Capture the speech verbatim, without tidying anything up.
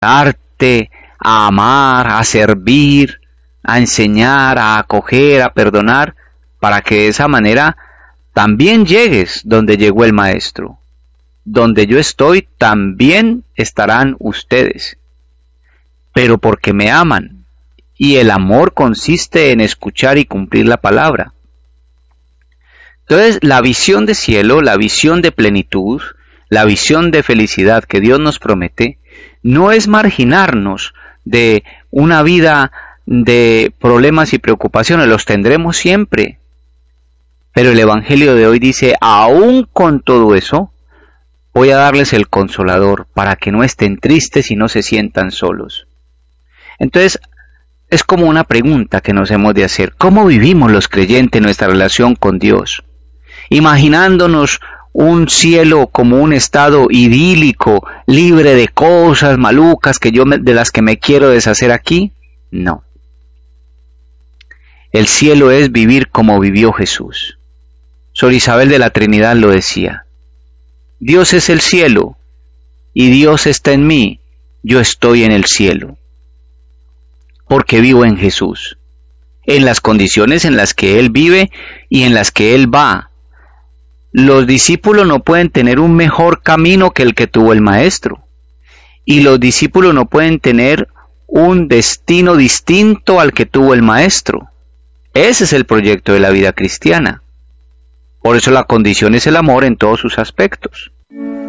arte, a amar, a servir, a enseñar, a acoger, a perdonar, para que de esa manera también llegues donde llegó el Maestro. Donde yo estoy, también estarán ustedes. Pero porque me aman, y el amor consiste en escuchar y cumplir la palabra. Entonces, la visión de cielo, la visión de plenitud, la visión de felicidad que Dios nos promete, no es marginarnos de una vida de problemas y preocupaciones, los tendremos siempre. Pero el Evangelio de hoy dice, aún con todo eso, voy a darles el Consolador para que no estén tristes y no se sientan solos. Entonces, es como una pregunta que nos hemos de hacer. ¿Cómo vivimos los creyentes nuestra relación con Dios? Imaginándonos un cielo como un estado idílico, libre de cosas malucas que yo me, de las que me quiero deshacer aquí. No. El cielo es vivir como vivió Jesús. Sor Isabel de la Trinidad lo decía. Dios es el cielo y Dios está en mí, yo estoy en el cielo. Porque vivo en Jesús, en las condiciones en las que Él vive y en las que Él va. Los discípulos no pueden tener un mejor camino que el que tuvo el Maestro. Y los discípulos no pueden tener un destino distinto al que tuvo el Maestro. Ese es el proyecto de la vida cristiana. Por eso la condición es el amor en todos sus aspectos.